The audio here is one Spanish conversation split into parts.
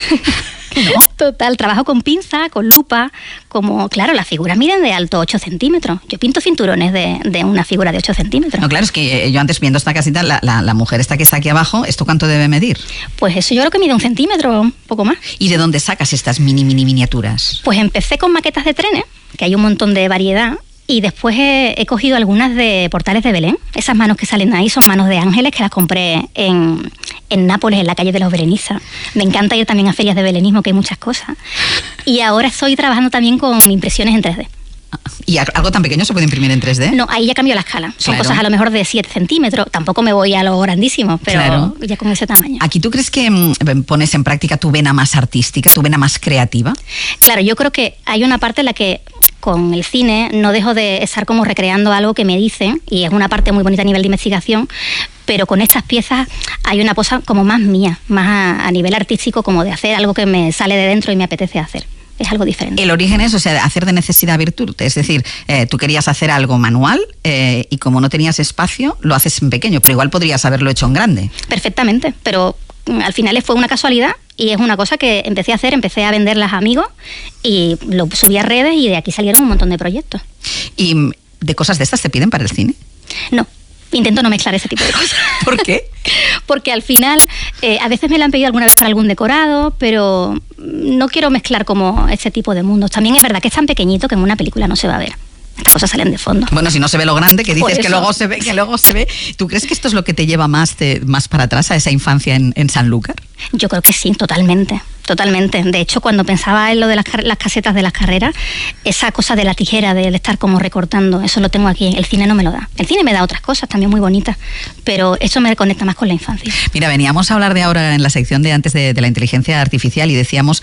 ¿No? Total, trabajo con pinza, con lupa, como, claro, las figuras miden de alto 8 centímetros. Yo pinto cinturones de una figura de 8 centímetros. No, claro, es que yo antes viendo esta casita, la mujer esta que está aquí abajo, ¿esto cuánto debe medir? Pues eso yo creo que mide 1 centímetro, un poco más. ¿Y de dónde sacas estas miniaturas? Pues empecé con maquetas de trenes, que hay un montón de variedad. Y después he cogido algunas de Portales de Belén. Esas manos que salen ahí son manos de ángeles que las compré en Nápoles, en la calle de los Belenizas. Me encanta ir también a ferias de belenismo, que hay muchas cosas. Y ahora estoy trabajando también con impresiones en 3D. ¿Y algo tan pequeño se puede imprimir en 3D? No, ahí ya cambió la escala. Son claro. cosas a lo mejor de 7 centímetros. Tampoco me voy a lo grandísimo, pero claro. Ya con ese tamaño. ¿Aquí tú crees que pones en práctica tu vena más artística, tu vena más creativa? Claro, yo creo que hay una parte en la que con el cine no dejo de estar como recreando algo que me dicen, y es una parte muy bonita a nivel de investigación, pero con estas piezas hay una cosa como más mía, más a nivel artístico, como de hacer algo que me sale de dentro y me apetece hacer. Es algo diferente. El origen es, o sea, hacer de necesidad virtud. Es decir, tú querías hacer algo manual y como no tenías espacio, lo haces en pequeño, pero igual podrías haberlo hecho en grande. Perfectamente, pero al final fue una casualidad y es una cosa que empecé a hacer, empecé a venderlas a amigos y lo subí a redes y de aquí salieron un montón de proyectos. ¿Y de cosas de estas te piden para el cine? No. Intento no mezclar ese tipo de cosas. ¿Por qué? Porque al final, a veces me la han pedido alguna vez para algún decorado, pero no quiero mezclar como ese tipo de mundos. También es verdad que es tan pequeñito que en una película no se va a ver. Estas cosas salen de fondo. Bueno, si no se ve lo grande, que dices que luego se ve, ¿Tú crees que esto es lo que te lleva más para atrás a esa infancia en Sanlúcar? Yo creo que sí, totalmente. De hecho, cuando pensaba en lo de las casetas de las carreras, esa cosa de la tijera, de estar como recortando, eso lo tengo aquí. El cine no me lo da. El cine me da otras cosas también muy bonitas, pero eso me conecta más con la infancia. Mira, veníamos a hablar de ahora en la sección de antes de la inteligencia artificial y decíamos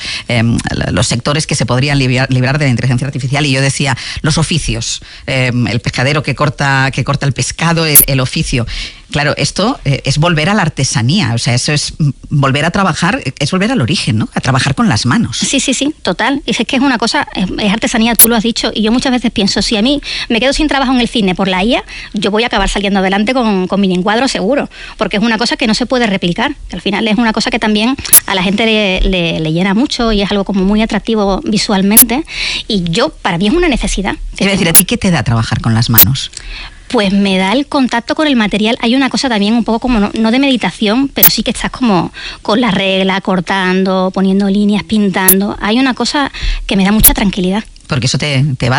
los sectores que se podrían librar de la inteligencia artificial, y yo decía los oficios, el pescadero que corta el pescado, el oficio. Claro, esto es volver a la artesanía, o sea, eso es volver a trabajar, es volver al origen, ¿no? A trabajar con las manos. Sí, total. Y es que es una cosa, es artesanía, tú lo has dicho, y yo muchas veces pienso, si a mí me quedo sin trabajo en el cine por la IA, yo voy a acabar saliendo adelante con mi encuadro seguro, porque es una cosa que no se puede replicar, que al final es una cosa que también a la gente le llena mucho y es algo como muy atractivo visualmente, y para mí es una necesidad. Quiero decir, ¿a ti qué te da trabajar con las manos? Pues me da el contacto con el material. Hay una cosa también un poco como, no de meditación, pero sí que estás como con la regla, cortando, poniendo líneas, pintando. Hay una cosa que me da mucha tranquilidad. Porque eso te va,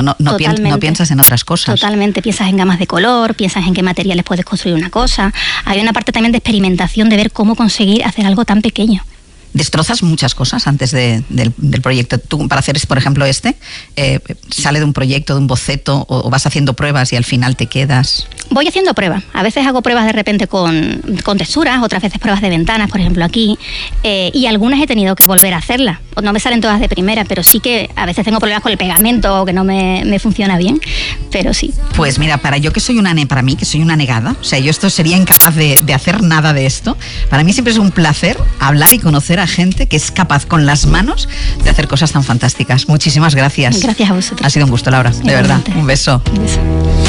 no piensas en otras cosas. Totalmente, piensas en gamas de color, piensas en qué materiales puedes construir una cosa. Hay una parte también de experimentación, de ver cómo conseguir hacer algo tan pequeño. Destrozas muchas cosas antes del proyecto. Tú, para hacer, por ejemplo, sale de un proyecto, de un boceto, o vas haciendo pruebas y al final te quedas. Voy haciendo pruebas. A veces hago pruebas de repente con texturas, otras veces pruebas de ventanas, por ejemplo aquí, y algunas he tenido que volver a hacerlas. No me salen todas de primera, pero sí que a veces tengo problemas con el pegamento o que no me funciona bien, pero sí. Pues mira, para mí que soy una negada, o sea, yo sería incapaz de hacer nada de esto. Para mí siempre es un placer hablar y conocer a gente que es capaz con las manos de hacer cosas tan fantásticas. Muchísimas gracias. Gracias a vosotros. Ha sido un gusto, Laura, de verdad. Un beso. Un beso.